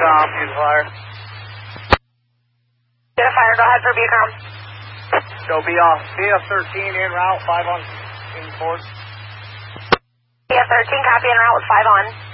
Copy, fire. Get a fire, go ahead for Beacom. Go BF13 en route, 5 on in force. BF13, copy en route with 5 on.